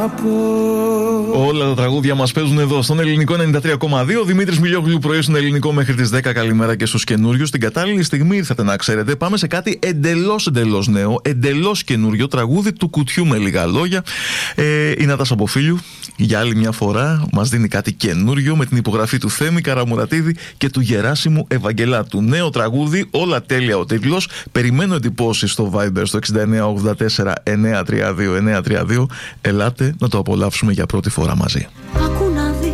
Όλα τα τραγούδια μας παίζουν εδώ στον Ελληνικό 93,2. Δημήτρης Μιλιόγλου, πρωί στον Ελληνικό μέχρι τις 10. Καλημέρα και στους καινούριους. Την κατάλληλη στιγμή ήρθατε να ξέρετε. Πάμε σε κάτι εντελώς νέο, εντελώς καινούριο τραγούδι του κουτιού με λίγα λόγια. Η Νάτασα Μποφίλιου για άλλη μια φορά μας δίνει κάτι καινούριο με την υπογραφή του Θέμη Καραμουρατίδη και του Γεράσιμου Ευαγγελάτου. Νέο τραγούδι, όλα τέλεια ο τίτλος. Περιμένω εντυπώσεις στο Viber στο 6984 932 932. Ελάτε να το απολαύσουμε για πρώτη φορά μαζί.